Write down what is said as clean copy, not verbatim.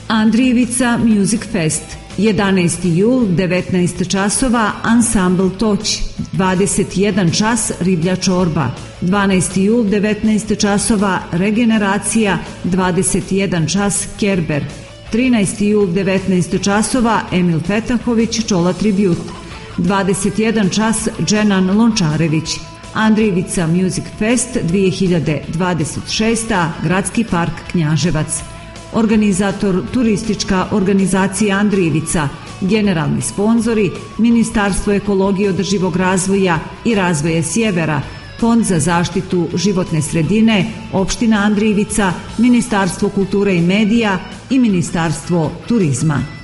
Andrijevica Music Fest, 11. jul, 19 časova, Ansambl Toć, 21 čas, Riblja čorba, 12. jul, 19 časova, Regeneracija, 21 čas, Kerber, 13. jul, 19 časova, Emil Fetahović, Čola Tribut, 21 čas, Dženan Lončarević. Andrijevica Music Fest 2026. Gradski park Knjaževac. Organizator Turistička organizacija Andrijevica. Generalni sponzori Ministarstvo ekologije, održivog razvoja i razvoja Sjevera, Fond za zaštitu životne sredine, Opština Andrijevica, Ministarstvo kulture i medija i Ministarstvo turizma.